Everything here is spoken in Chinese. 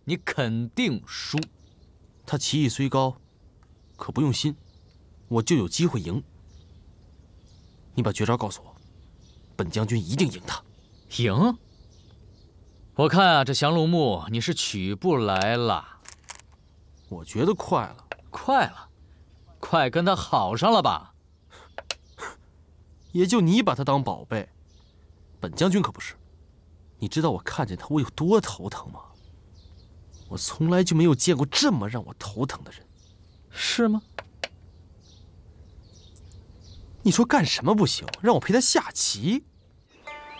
你肯定输。 他棋艺虽高，可不用心，我就有机会赢。你把绝招告诉我，本将军一定赢他。 赢？我看啊，这降龙木你是取不来了。 我觉得快了。 快了？快跟他好上了吧？ 也就你把他当宝贝，本将军可不是。你知道我看见他我有多头疼吗？我从来就没有见过这么让我头疼的人。 是吗？ 你说干什么不行？让我陪他下棋？